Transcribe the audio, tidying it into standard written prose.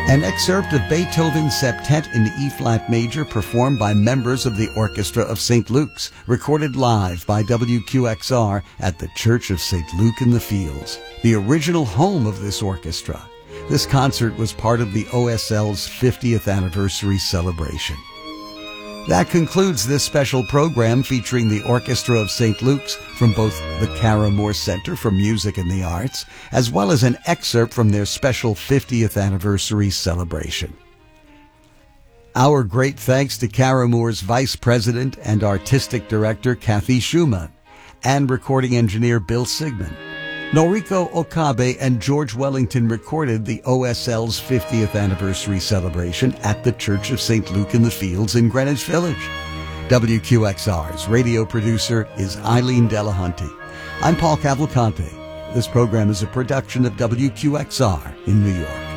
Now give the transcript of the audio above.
An excerpt of Beethoven's Septet in E-flat major performed by members of the Orchestra of St. Luke's, recorded live by WQXR at the Church of St. Luke in the Fields, the original home of this orchestra. This concert was part of the OSL's 50th anniversary celebration. That concludes this special program featuring the Orchestra of St. Luke's from both the Kara Moore Center for Music and the Arts, as well as an excerpt from their special 50th anniversary celebration. Our great thanks to Kara Moore's Vice President and Artistic Director Kathy Schumann and recording engineer Bill Sigmund. Noriko Okabe and George Wellington recorded the OSL's 50th anniversary celebration at the Church of St. Luke in the Fields in Greenwich Village. WQXR's radio producer is Eileen Delahunty. I'm Paul Cavalcante. This program is a production of WQXR in New York.